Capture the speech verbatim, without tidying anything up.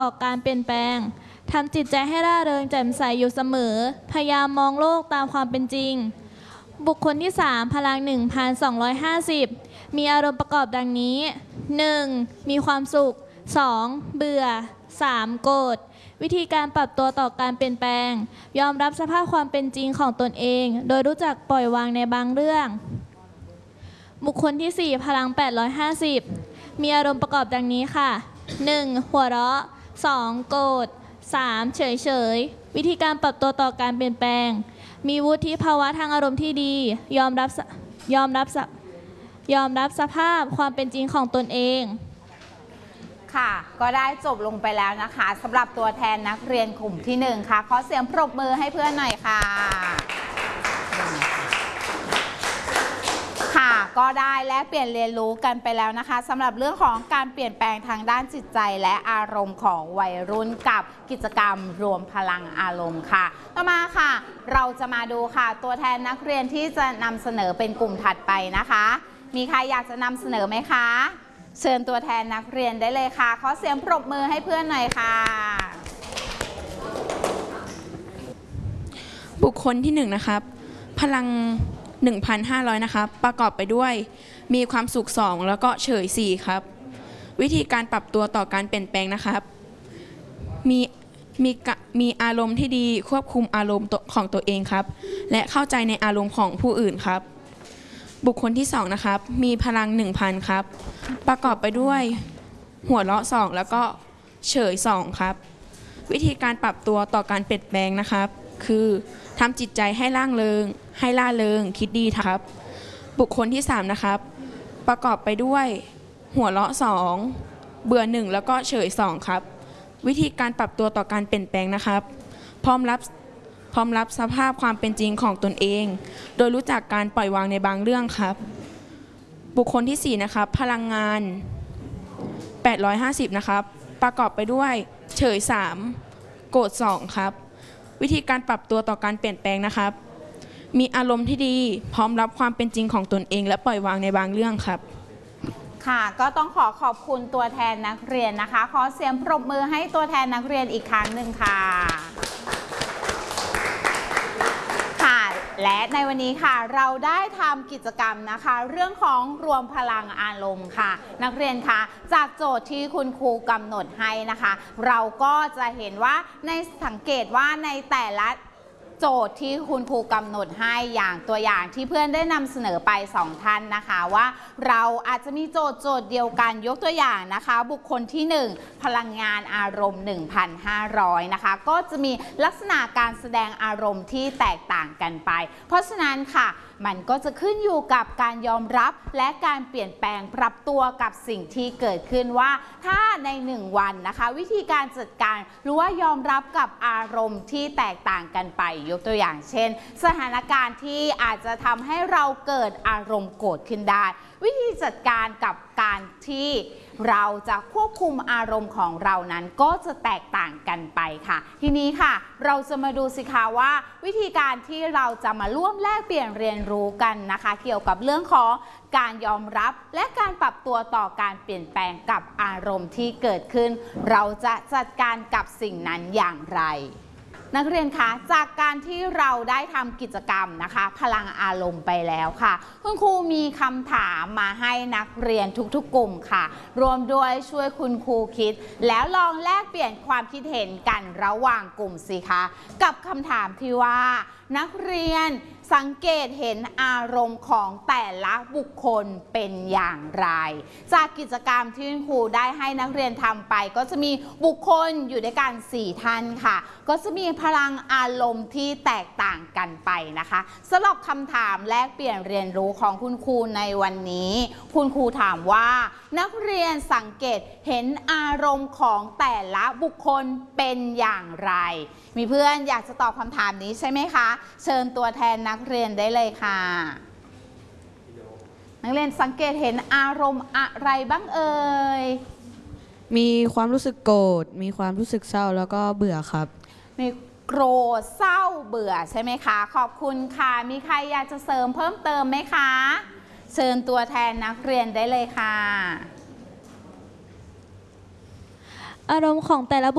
ต่อการเปลี่ยนแปลงทำจิตใจให้ร่าเริงแจ่มใสอยู่เสมอพยายามมองโลกตามความเป็นจริงบุคคลที่สามพลัง หนึ่งพันสองร้อยห้าสิบ มีอารมณ์ประกอบดังนี้ หนึ่ง มีความสุข สอง เบื่อ สาม โกรธวิธีการปรับตัวต่อการเปลี่ยนแปลงยอมรับสภาพความเป็นจริงของตนเองโดยรู้จักปล่อยวางในบางเรื่องบุคคลที่สี่พลัง แปดร้อยห้าสิบ มีอารมณ์ประกอบดังนี้ค่ะ หนึ่ง หัวเราะ สอง โกรธ สาม เฉยเฉยวิธีการปรับตัวต่อการเปลี่ยนแปลงมีวุฒิภาวะทางอารมณ์ที่ดียอมรับยอมรับยอมรับสภาพความเป็นจริงของตนเองค่ะก็ได้จบลงไปแล้วนะคะสำหรับตัวแทนนักเรียนกลุ่มที่หนึ่งค่ะขอเสียงปรบมือให้เพื่อนหน่อยค่ะค่ะก็ได้และเปลี่ยนเรียนรู้กันไปแล้วนะคะสำหรับเรื่องของการเปลี่ยนแปลงทางด้านจิตใจและอารมณ์ของวัยรุ่นกับกิจกรรมรวมพลังอารมณ์ค่ะต่อมาค่ะเราจะมาดูค่ะตัวแทนนักเรียนที่จะนำเสนอเป็นกลุ่มถัดไปนะคะมีใครอยากจะนำเสนอไหมคะเชิญตัวแทนนักเรียนได้เลยค่ะขอเสียงปรบมือให้เพื่อนหน่อยค่ะบุคคลที่หนึ่งนะครับพลัง หนึ่งพันห้าร้อย นะครับประกอบไปด้วยมีความสุขสองแล้วก็เฉยสี่ครับวิธีการปรับตัวต่อการเปลี่ยนแปลงนะครับมีมีมีอารมณ์ที่ดีควบคุมอารมณ์ของตัวเองครับและเข้าใจในอารมณ์ของผู้อื่นครับบุคคลที่สองนะครับมีพลัง หนึ่งพัน ครับประกอบไปด้วยหัวเราะสองแล้วก็เฉยสองครับวิธีการปรับตัวต่อการเปลี่ยนแปลงนะครับคือทำจิตใจให้ร่างเริงให้ล่าเริงคิดดีครับบุคคลที่สามนะครับประกอบไปด้วยหัวเราะสองเบื่อหนึ่งแล้วก็เฉยสองครับวิธีการปรับตัวต่อการเปลี่ยนแปลงนะครับพร้อมรับพร้อมรับสภาพความเป็นจริงของตนเองโดยรู้จักการปล่อยวางในบางเรื่องครับบุคคลที่สี่นะครับพลังงานแปดร้อยห้าสิบนะครับประกอบไปด้วยเฉยสามโกรธสองครับวิธีการปรับตัวต่อการเปลี่ยนแปลงนะครับมีอารมณ์ที่ดีพร้อมรับความเป็นจริงของตนเองและปล่อยวางในบางเรื่องครับค่ะก็ต้องขอขอบคุณตัวแทนนักเรียนนะคะขอเสียงปรบมือให้ตัวแทนนักเรียนอีกครั้งหนึ่งค่ะค่ะและในวันนี้ค่ะเราได้ทำกิจกรรมนะคะเรื่องของรวมพลังอารมณ์ค่ะนักเรียนคะจากโจทย์ที่คุณครูกำหนดให้นะคะเราก็จะเห็นว่าในสังเกตว่าในแต่ละโจทย์ที่คุณครูกำหนดให้อย่างตัวอย่างที่เพื่อนได้นำเสนอไปสองท่านนะคะว่าเราอาจจะมีโจทย์โจทย์เดียวกันยกตัวอย่างนะคะบุคคลที่หนึ่งพลังงานอารมณ์ หนึ่งพันห้าร้อย นะคะก็จะมีลักษณะการแสดงอารมณ์ที่แตกต่างกันไปเพราะฉะนั้นค่ะมันก็จะขึ้นอยู่กับการยอมรับและการเปลี่ยนแปลงปรับตัวกับสิ่งที่เกิดขึ้นว่าถ้าในหนึ่งวันนะคะวิธีการจัดการหรือว่ายอมรับกับอารมณ์ที่แตกต่างกันไปยกตัวอย่างเช่นสถานการณ์ที่อาจจะทำให้เราเกิดอารมณ์โกรธขึ้นได้วิธีจัดการกับการที่เราจะควบคุมอารมณ์ของเรานั้นก็จะแตกต่างกันไปค่ะทีนี้ค่ะเราจะมาดูสิคะว่าวิธีการที่เราจะมาร่วมแลกเปลี่ยนเรียนรู้กันนะคะเกี่ยวกับเรื่องของการยอมรับและการปรับตัวต่อการเปลี่ยนแปลงกับอารมณ์ที่เกิดขึ้นเราจะจัดการกับสิ่งนั้นอย่างไรนักเรียนคะจากการที่เราได้ทำกิจกรรมนะคะพลังอารมณ์ไปแล้วค่ะคุณครูมีคำถามมาให้นักเรียนทุกๆกลุ่มค่ะรวมด้วยช่วยคุณครูคิดแล้วลองแลกเปลี่ยนความคิดเห็นกันระหว่างกลุ่มสิคะกับคำถามที่ว่านักเรียนสังเกตเห็นอารมณ์ของแต่ละบุคคลเป็นอย่างไรจากกิจกรรมที่คุณครูได้ให้นักเรียนทำไปก็จะมีบุคคลอยู่ด้วยกันสี่ท่านค่ะก็จะมีพลังอารมณ์ที่แตกต่างกันไปนะคะสำหรับคำถามแลกเปลี่ยนเรียนรู้ของคุณครูในวันนี้คุณครูถามว่านักเรียนสังเกตเห็นอารมณ์ของแต่ละบุคคลเป็นอย่างไรมีเพื่อนอยากจะตอบคำถามนี้ใช่ไหมคะเชิญตัวแทนนักเรียนได้เลยค่ะนักเรียนสังเกตเห็นอารมณ์อะไรบ้างเอ่ยมีความรู้สึกโกรธมีความรู้สึกเศร้าแล้วก็เบื่อครับมีโกรธเศร้าเบื่อใช่ไหมคะขอบคุณค่ะมีใครอยากจะเสริมเพิ่มเติมไหมคะเชิญตัวแทนนักเรียนได้เลยค่ะอารมณ์ของแต่ละ